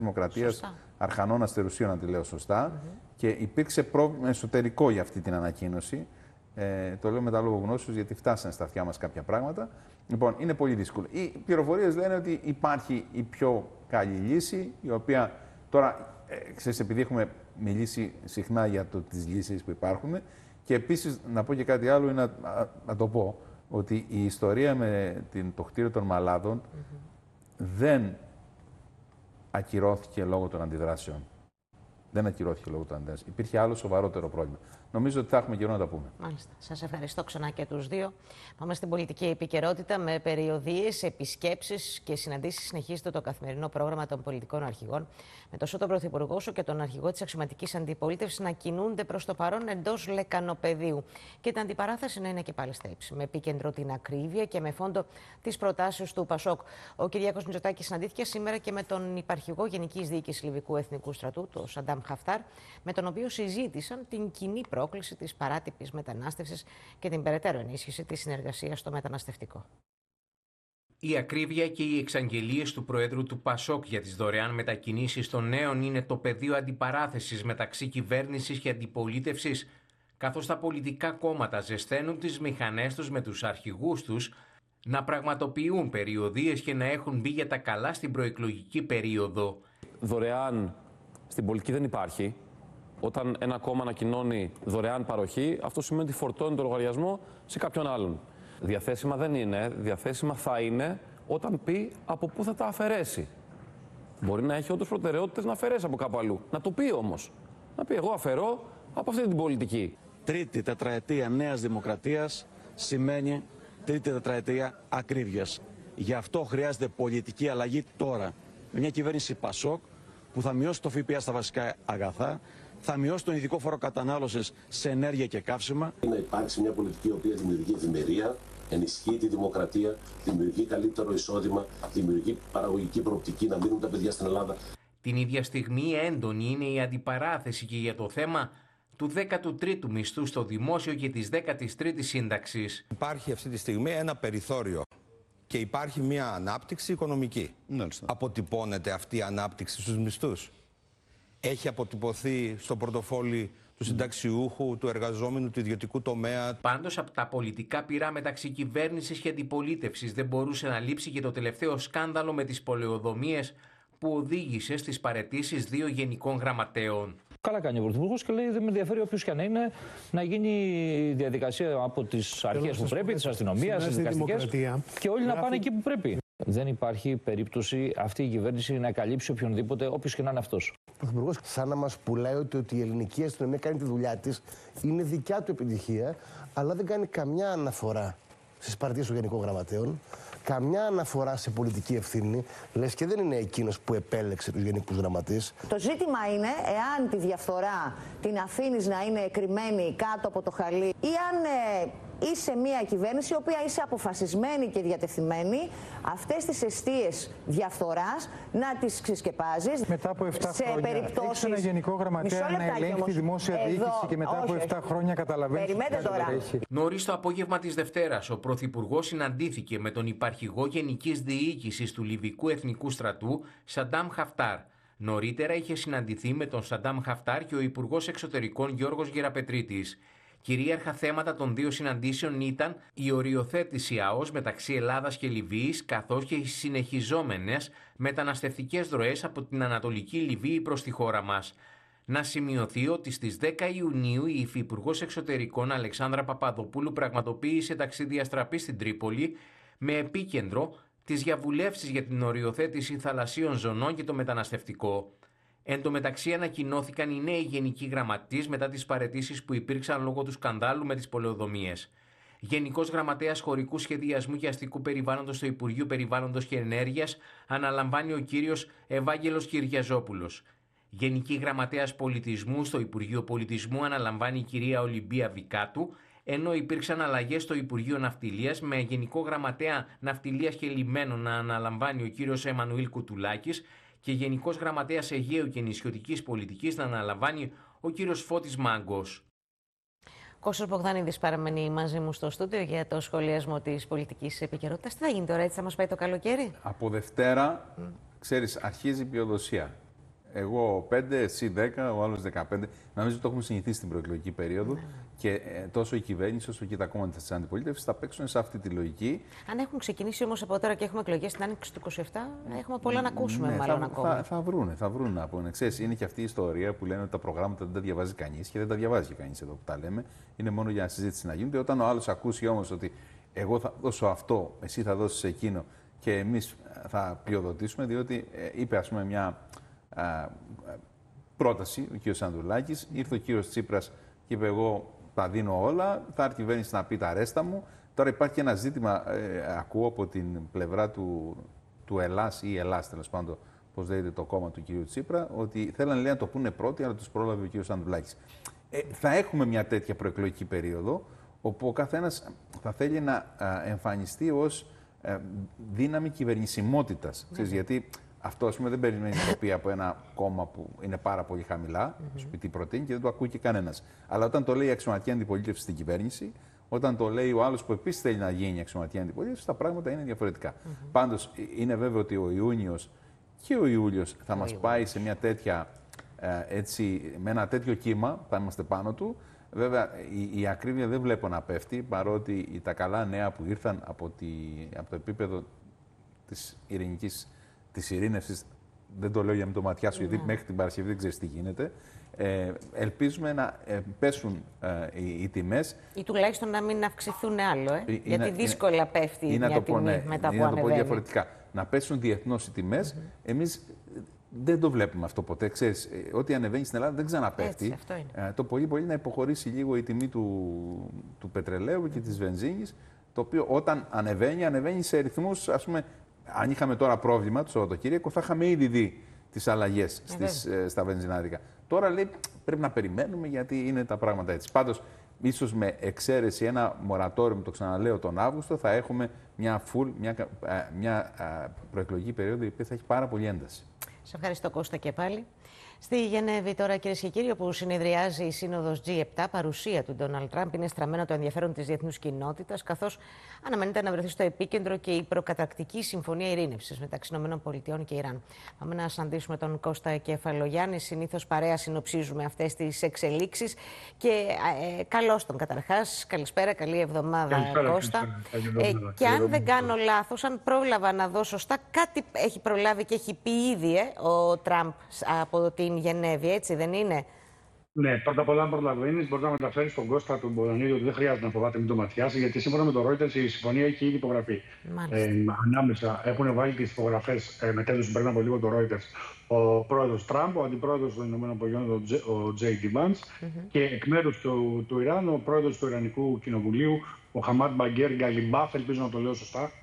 Δημοκρατίας Αρχανών Αστερουσίων, αν τη λέω σωστά, και υπήρξε πρόβλημα εσωτερικό για αυτή την ανακοίνωση. Το λέω με τα λόγω γνώσεως, γιατί φτάσανε στα αυτιά μας κάποια πράγματα. Λοιπόν, είναι πολύ δύσκολο. Οι πληροφορίες λένε ότι υπάρχει η πιο καλή λύση, η οποία τώρα, ξέρεις, επειδή έχουμε μιλήσει συχνά για τις λύσεις που υπάρχουν, και επίσης να πω και κάτι άλλο, είναι να το πω, ότι η ιστορία με το κτίριο των Μαλάδων δεν ακυρώθηκε λόγω των αντιδράσεων. Δεν ακυρώθηκε λόγω των αντιδράσεων. Υπήρχε άλλο σοβαρότερο πρόβλημα. Νομίζω ότι θα έχουμε καιρό να τα πούμε. Μάλιστα. Σας ευχαριστώ ξανά και τους δύο. Πάμε στην πολιτική επικαιρότητα. Με περιοδίες, επισκέψεις και συναντήσεις συνεχίζεται το καθημερινό πρόγραμμα των πολιτικών αρχηγών, με τόσο τον Πρωθυπουργό όσο και τον αρχηγό της αξιωματικής αντιπολίτευσης να κινούνται προς το παρόν εντός λεκανοπεδίου και την αντιπαράθεση να είναι και πάλι στα ύψη. Με επίκεντρο την ακρίβεια και με φόντο τις προτάσεις του Πασόκ. Ο Κυριάκος Μητσοτάκης συναντήθηκε σήμερα και με τον υπαρχηγό Γενικής Διοίκησης Λιβικού Εθνικού Στρατού, τον Σαντάμ Χαφτάρ, με τον οποίο συζήτησαν την κοινή πρόκληση της παράτυπης μετανάστευσης και την περαιτέρω ενίσχυση της συνεργασίας στο μεταναστευτικό. Η ακρίβεια και οι εξαγγελίες του Προέδρου του Πασόκ για τις δωρεάν μετακινήσεις των νέων είναι το πεδίο αντιπαράθεσης μεταξύ κυβέρνησης και αντιπολίτευσης, καθώς τα πολιτικά κόμματα ζεσταίνουν τις μηχανές τους με τους αρχηγούς τους να πραγματοποιούν περιοδίες και να έχουν μπει για τα καλά στην προεκλογική περίοδο. Δωρεάν στην πολιτική δεν υπάρχει. Όταν ένα κόμμα ανακοινώνει δωρεάν παροχή, αυτό σημαίνει ότι φορτώνει το λογαριασμό σε κάποιον άλλον. Διαθέσιμα δεν είναι. Διαθέσιμα θα είναι όταν πει από πού θα τα αφαιρέσει. Μπορεί να έχει όντως προτεραιότητες να αφαιρέσει από κάπου αλλού. Να το πει όμως. Να πει: εγώ αφαιρώ από αυτή την πολιτική. Τρίτη τετραετία Νέας Δημοκρατίας σημαίνει τρίτη τετραετία ακρίβειας. Γι' αυτό χρειάζεται πολιτική αλλαγή τώρα. Μια κυβέρνηση Πασόκ που θα μειώσει το ΦΠΑ στα βασικά αγαθά, θα μειώσει τον ειδικό φόρο κατανάλωσης σε ενέργεια και καύσιμα. Να υπάρξει μια πολιτική η οποία δημιουργεί ευημερία, ενισχύει τη δημοκρατία, δημιουργεί καλύτερο εισόδημα, δημιουργεί παραγωγική προοπτική να μείνουν τα παιδιά στην Ελλάδα. Την ίδια στιγμή έντονη είναι η αντιπαράθεση και για το θέμα του 13ου μισθού στο δημόσιο και της 13ης σύνταξης. Υπάρχει αυτή τη στιγμή ένα περιθώριο και υπάρχει μια ανάπτυξη οικονομική. Αποτυπώνεται αυτή η ανάπτυξη στους μισθούς. Έχει αποτυπωθεί στο πορτοφόλι του συνταξιούχου, του εργαζόμενου, του ιδιωτικού τομέα. Πάντως, από τα πολιτικά πυρά μεταξύ κυβέρνησης και αντιπολίτευσης δεν μπορούσε να λείψει και το τελευταίο σκάνδαλο με τις πολεοδομίες που οδήγησε στις παραιτήσεις 2 γενικών γραμματέων. Καλά κάνει ο Πρωθυπουργός και λέει: δεν με ενδιαφέρει όποιος και αν είναι, να γίνει η διαδικασία από τις αρχές που πρέπει, της αστυνομίας, της δικαστικές, και όλοι να πάνε εκεί που πρέπει. Δεν υπάρχει περίπτωση αυτή η κυβέρνηση να καλύψει οποιονδήποτε, όποιος και να είναι αυτός. Ο Πρωθυπουργός σαν να μας πουλάει ότι η ελληνική αστυνομία κάνει τη δουλειά της, είναι δικιά του επιτυχία, αλλά δεν κάνει καμιά αναφορά στις παρατηρήσεις των Γενικών Γραμματέων, καμιά αναφορά σε πολιτική ευθύνη, λες και δεν είναι εκείνος που επέλεξε τους Γενικούς Γραμματείς. Το ζήτημα είναι εάν τη διαφθορά την αφήνεις να είναι κρυμμένη κάτω από το χαλί ή αν είσαι μια κυβέρνηση η οποία είσαι αποφασισμένη και διατεθειμένη αυτές τις αιστείες διαφθοράς να τις ξεσκεπάζεις. Μετά από 7 χρόνια έχεις ένα Γενικό Γραμματέα να ελέγχει τη δημόσια διοίκηση και μετά από 7 χρόνια καταλαβαίνεις. Περιμένετε τώρα. Νωρίς το απόγευμα της Δευτέρας, ο Πρωθυπουργός συναντήθηκε με τον υπαρχηγό Γενικής Διοίκησης του Λιβικού Εθνικού Στρατού, Σαντάμ Χαφτάρ. Νωρίτερα είχε συναντηθεί με τον Σαντάμ Χαφτάρ και ο Υπουργός Εξωτερικών Γιώργος Γεραπετρίτης. Κυρίαρχα θέματα των δύο συναντήσεων ήταν η οριοθέτηση ΑΟΣ μεταξύ Ελλάδας και Λιβύης, καθώς και οι συνεχιζόμενες μεταναστευτικές ροές από την Ανατολική Λιβύη προς τη χώρα μας. Να σημειωθεί ότι στις 10 Ιουνίου η Υφυπουργός Εξωτερικών Αλεξάνδρα Παπαδοπούλου πραγματοποίησε ταξίδι αστραπής στην Τρίπολη με επίκεντρο τις διαβουλεύσεις για την οριοθέτηση θαλασσίων ζωνών και το μεταναστευτικό. Εν τω μεταξύ, ανακοινώθηκαν οι νέοι γενικοί γραμματείς μετά τις παραιτήσεις που υπήρξαν λόγω του σκανδάλου με τις πολεοδομίες. Γενικός Γραμματέας Χωρικού Σχεδιασμού και Αστικού Περιβάλλοντος στο Υπουργείο Περιβάλλοντος και Ενέργειας αναλαμβάνει ο κύριος Ευάγγελος Κυριαζόπουλος. Γενική Γραμματέας Πολιτισμού στο Υπουργείο Πολιτισμού αναλαμβάνει η κυρία Ολυμπία Βικάτου, ενώ υπήρξαν αλλαγές στο Υπουργείο Ναυτιλίας με Γενικό Γραμματέα Ναυτιλίας και Λιμένων να αναλαμβάνει ο κύριος Εμμανουήλ Κουτουλάκης και Γενικός Γραμματέας Αιγαίου και Νησιωτικής Πολιτικής να αναλαμβάνει ο κύριος Φώτης Μάγκος. Κώστας Μπογδάνηδης παραμένει μαζί μου στο στούντιο για το σχολιασμό της πολιτικής επικαιρότητας. Τι θα γίνει τώρα, έτσι θα μας πάει το καλοκαίρι? Από Δευτέρα, ξέρεις, αρχίζει η ποιοδοσία. Εγώ 5, εσύ 10, ο άλλος 15. Νομίζω ότι το έχουμε συνηθίσει στην προεκλογική περίοδο και τόσο η κυβέρνηση όσο και τα κόμματα της αντιπολίτευσης θα παίξουν σε αυτή τη λογική. Αν έχουν ξεκινήσει όμως από τώρα και έχουμε εκλογές στην άνοιξη του 27, έχουμε πολλά να ακούσουμε μάλλον ακόμα. Θα βρουν να πούνε. Ξέρεις, είναι και αυτή η ιστορία που λένε ότι τα προγράμματα δεν τα διαβάζει κανείς και δεν τα διαβάζει και κανείς εδώ που τα λέμε. Είναι μόνο για συζήτηση να γίνεται. Όταν ο άλλος ακούσει όμως ότι εγώ θα δώσω αυτό, εσύ θα δώσεις εκείνο και εμείς θα πλειοδοτήσουμε, διότι είπε ας πούμε μια πρόταση ο κ. Ανδρουλάκης, ήρθε ο κ. Τσίπρας και είπε εγώ τα δίνω όλα, θα έρθει η κυβέρνηση να πει τα ρέστα μου. Τώρα υπάρχει ένα ζήτημα, ακούω από την πλευρά του Ελλάς ή Ελλάς τέλος πάντων, πώς λέγεται το κόμμα του κ. Τσίπρα, ότι θέλανε λέει, να το πούνε πρώτοι, αλλά τους πρόλαβε ο κ. Ανδρουλάκης. Θα έχουμε μια τέτοια προεκλογική περίοδο, όπου ο καθένας θα θέλει να εμφανιστεί ως δύναμη κυβερνησιμότητας. Γιατί αυτό ας πούμε, δεν περιμένει τοπία από ένα κόμμα που είναι πάρα πολύ χαμηλά, σου πει τι προτείνει και δεν το ακούει και κανένας. Αλλά όταν το λέει η αξιωματική αντιπολίτευση στην κυβέρνηση, όταν το λέει ο άλλος που επίσης θέλει να γίνει η αξιωματική αντιπολίτευση, τα πράγματα είναι διαφορετικά. Πάντως, είναι βέβαιο ότι ο Ιούνιος και ο Ιούλιος θα μας πάει σε μια τέτοια, με ένα τέτοιο κύμα, θα είμαστε πάνω του. Βέβαια, η ακρίβεια δεν βλέπω να πέφτει, παρότι τα καλά νέα που ήρθαν από το επίπεδο της ειρήνευσης, δεν το λέω για με το ματιά σου, γιατί μέχρι την Παρασκευή δεν ξέρεις τι γίνεται. Ελπίζουμε να πέσουν οι τιμές. Ή τουλάχιστον να μην αυξηθούν άλλο, γιατί δύσκολα πέφτει μια τιμή μετά που ανεβαίνει. Να το πω διαφορετικά. Να πέσουν διεθνώς οι τιμές. Εμείς δεν το βλέπουμε αυτό ποτέ. Ξέρεις, ό,τι ανεβαίνει στην Ελλάδα δεν ξαναπέφτει. Έτσι, αυτό είναι. Το πολύ να υποχωρήσει λίγο η τιμή του πετρελαίου και της βενζίνης, το οποίο όταν ανεβαίνει σε ρυθμούς, ας πούμε, αν είχαμε τώρα πρόβλημα το Σαββατοκύριακο, θα είχαμε ήδη δει τις αλλαγές στα βενζινάδικα. Τώρα λέει πρέπει να περιμένουμε γιατί είναι τα πράγματα έτσι. Πάντως, ίσως με εξαίρεση ένα μορατόριο, το ξαναλέω, τον Αύγουστο, θα έχουμε μια προεκλογική περίοδο η οποία θα έχει πάρα πολύ ένταση. Σε ευχαριστώ Κώστα και πάλι. Στη Γενέβη τώρα, κυρίες και κύριοι, όπου συνεδριάζει η Σύνοδος G7, παρουσία του Ντόναλντ Τραμπ είναι στραμμένο το ενδιαφέρον της διεθνούς κοινότητας, καθώς αναμένεται να βρεθεί στο επίκεντρο και η προκαταρκτική συμφωνία ειρήνευσης μεταξύ ΗΠΑ και Ιράν. Πάμε να συναντήσουμε τον Κώστα Κεφαλογιάννη. Συνήθως παρέα συνοψίζουμε αυτές τις εξελίξεις. Και καλώς τον καταρχάς. Καλησπέρα, καλή εβδομάδα, Κώστα. Και αν δεν κάνω λάθος, αν πρόλαβα να δω σωστά, κάτι έχει προλάβει και έχει πει ήδη ο Τραμπ από την Γενέβη, έτσι δεν είναι? Ναι, πρώτα απ' όλα, αν προλαβαίνεις, μπορεί να μεταφέρει στον Κώστα τον Πολωνίδη ότι δεν χρειάζεται να φοβάται, μην το ματιάσει, γιατί σύμφωνα με το Reuters η συμφωνία έχει ήδη υπογραφεί. Ανάμεσα έχουν βάλει τις υπογραφές, μετέδωσε πριν από λίγο το Reuters, ο πρόεδρος Τραμπ, ο αντιπρόεδρος των ΗΠΑ, ο J.D. Vance, και εκ μέρους του Ιράν, ο πρόεδρος του Ιρανικού Κοινοβουλίου, ο Χαμάντ Μπαγκέρ Γκαλιμπάφ, ελπίζω να το λέω σωστά.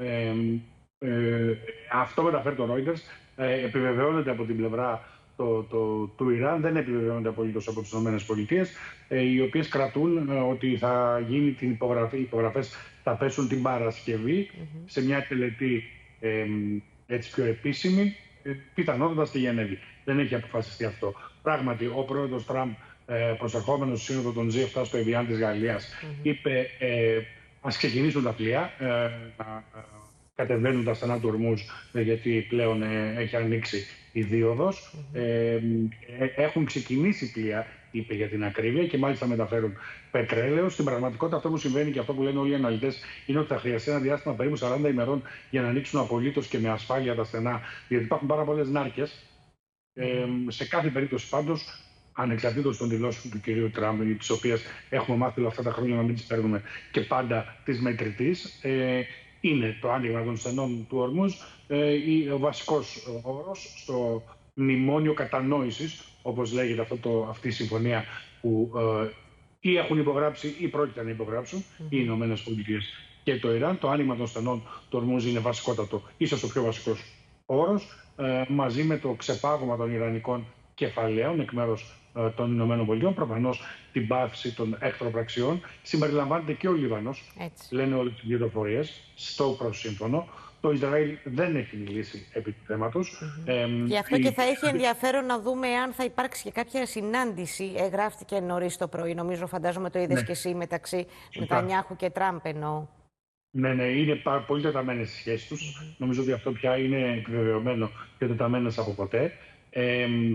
Αυτό μεταφέρει το Reuters. Επιβεβαιώνεται από την πλευρά του Ιράν, δεν επιβεβαιώνεται απολύτως από τις ΗΠΑ, οι οποίες κρατούν ότι θα γίνει την υπογραφή. Οι υπογραφές θα πέσουν την Παρασκευή σε μια τελετή έτσι πιο επίσημη, πιθανότατα στη Γενέβη. Δεν έχει αποφασιστεί αυτό. Πράγματι, ο πρόεδρος Τραμπ, προσερχόμενος στη Σύνοδο των G7 στο Εβιάν της Γαλλίας, είπε ας ξεκινήσουν τα πλοία, να κατεβαίνουν τα στενά του Ορμούζ, γιατί πλέον έχει ανοίξει η δίωδος. Έχουν ξεκινήσει πλοία, είπε, για την ακρίβεια, και μάλιστα μεταφέρουν πετρέλαιο. Στην πραγματικότητα, αυτό που συμβαίνει και αυτό που λένε όλοι οι αναλυτές είναι ότι θα χρειαστεί ένα διάστημα περίπου 40 ημερών για να ανοίξουν απολύτως και με ασφάλεια τα στενά, γιατί υπάρχουν πάρα πολλές νάρκες. Σε κάθε περίπτωση, πάντως, ανεξαρτήτως των δηλώσεων του κυρίου Τραμπ, τις οποίες έχουμε μάθει όλα αυτά τα χρόνια να μην τις παίρνουμε και πάντα τις μετρητής, είναι το άνοιγμα των στενών του Ορμούζ ο βασικός όρος στο μνημόνιο κατανόησης, όπως λέγεται αυτή η συμφωνία που ή έχουν υπογράψει ή πρόκειται να υπογράψουν οι Ηνωμένες Πολιτείες και το Ιράν. Το άνοιγμα των στενών του Ορμούζ είναι βασικότατο, ίσως ο πιο βασικός όρος, μαζί με το ξεπάγωμα των Ιρανικών κεφαλαίων εκ μέρους των Ηνωμένων Πολιτειών, προφανώς την πάυση των εχθροπραξιών. Συμπεριλαμβάνεται και ο Λίβανος, λένε όλες τις πληροφορίες, στο προσύμφωνο. Το Ισραήλ δεν έχει μιλήσει επί του θέματος. Γι' αυτό και θα έχει ενδιαφέρον να δούμε αν θα υπάρξει και κάποια συνάντηση. Γράφτηκε νωρίς το πρωί, νομίζω, φαντάζομαι το είδες και εσύ, μεταξύ Νετανιάχου και Τραμπ εννοώ. Ναι, είναι πολύ τεταμένες οι σχέσεις τους. Νομίζω ότι αυτό πια είναι επιβεβαιωμένο και τεταμένες από ποτέ.